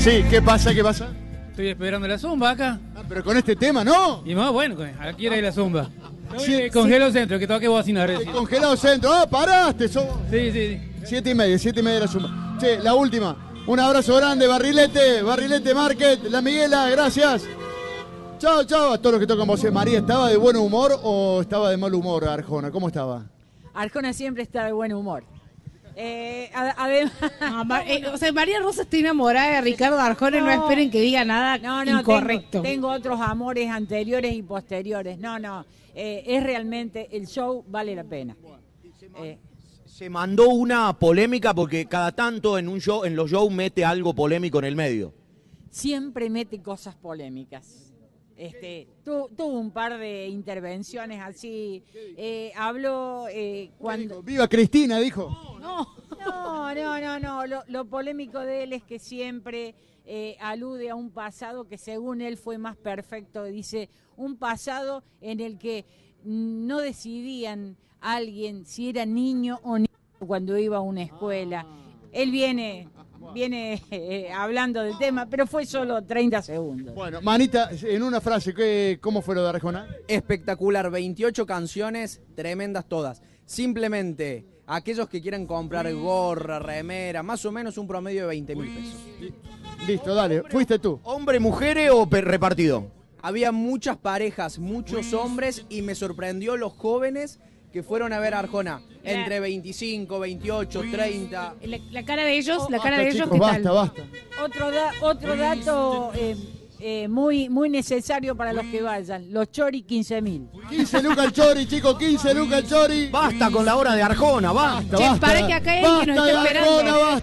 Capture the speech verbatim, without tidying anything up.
Sí, ¿qué pasa? ¿Qué pasa? Estoy esperando la zumba acá. Ah, pero con este tema, ¿no? Y más bueno, aquí era la zumba. Sí, Congelo centro, que toque bocina. El congelado centro. ¡Ah, paraste! So... Sí, sí, sí. Siete y media, siete y media de la zumba. Che, la última. Un abrazo grande, Barrilete, Barrilete Market, La Miguela, gracias. Chao, chao. A todos los que tocan voces. María, ¿estaba de buen humor o estaba de mal humor, Arjona? ¿Cómo estaba? Arjona siempre está de buen humor. Eh, además, no, eh, o sea, María Rosa está enamorada de Ricardo Arjona, no, no esperen que diga nada no, no, incorrecto. Tengo, tengo otros amores anteriores y posteriores. No, no, eh, es realmente, el show vale la pena. Eh. Se mandó una polémica porque cada tanto en un show, en los shows mete algo polémico en el medio. Siempre mete cosas polémicas. Este, tu, tuvo un par de intervenciones así, eh, habló eh, cuando... ¡Viva Cristina!, dijo. No, no, no, no, no. Lo, lo polémico de él es que siempre eh, alude a un pasado que según él fue más perfecto. Dice, un pasado en el que no decidían alguien si era niño o niño cuando iba a una escuela. Él viene... Viene eh, hablando del tema, pero fue solo treinta segundos. Bueno, Manita, en una frase, ¿qué, ¿cómo fue lo de Arjona? Espectacular, veintiocho canciones, tremendas todas. Simplemente, aquellos que quieran comprar gorra, remera, más o menos un promedio de veinte mil pesos. Listo, dale, fuiste tú. ¿Hombre, mujeres o repartido? Había muchas parejas, muchos hombres, y me sorprendió los jóvenes que fueron a ver a Arjona, entre veinticinco, veintiocho, treinta. La, la cara de ellos, la cara basta, de ellos, chicos, ¿qué basta, tal? Basta. Otro, da, otro dato eh, eh, muy, muy necesario para los que vayan, los chori quince mil. quince lucas el chori, chicos, quince lucas el chori. Basta con la hora de Arjona, basta. Che, basta, para que acá hay alguien que nos está esperando. Arjona, basta.